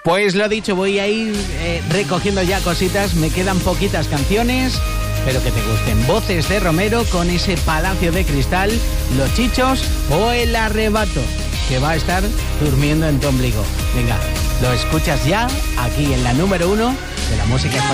Pues lo dicho, voy a ir recogiendo ya cositas. Me quedan poquitas canciones, espero que te gusten. Voces de Romero con ese Palacio de Cristal, Los Chichos o El Arrebato, que va a estar durmiendo en tu ombligo. Venga, lo escuchas ya aquí en la número 1 de la música española.